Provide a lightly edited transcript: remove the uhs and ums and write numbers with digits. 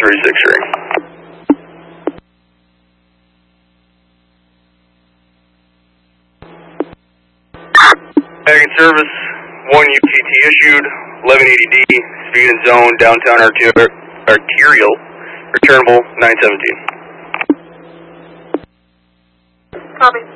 36 ring. Bagging service, 1 UTT issued, 1180D, speed and zone, downtown arterial, returnable 917. Copy.